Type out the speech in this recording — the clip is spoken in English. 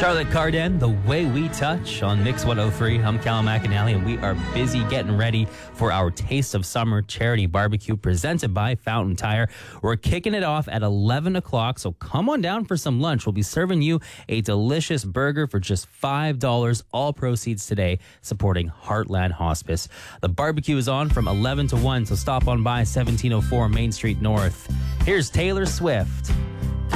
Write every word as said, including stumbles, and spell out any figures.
Charlotte Cardin, The Way We Touch on Mix one oh three. I'm Callum McAnally, and we are busy getting ready for our Taste of Summer charity barbecue presented by Fountain Tire. We're kicking it off at eleven o'clock, so come on down for some lunch. We'll be serving you a delicious burger for just five dollars. All proceeds today supporting Heartland Hospice. The barbecue is on from eleven to one, so stop on by seventeen oh four Main Street North. Here's Taylor Swift.